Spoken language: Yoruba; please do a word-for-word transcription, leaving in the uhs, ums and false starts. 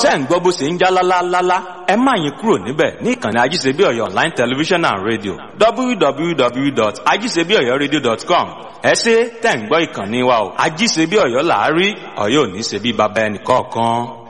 ṣé ń gbọ́ bó ṣe ń já lálálálá, ẹ má yín kúrò níbẹ̀ ní ìkànnì Ajíṣebí Ọ̀yọ́ online television and radio w w w dot ajisebi oyo radio dot com. ẹ ṣé tẹ̀ ń gbọ́ ìkànnì wa o. Ajíṣebí Ọ̀yọ́ làárí, Ọ̀yọ́ ò ní ṣe bí baba ẹnì kọ̀ọ̀kan.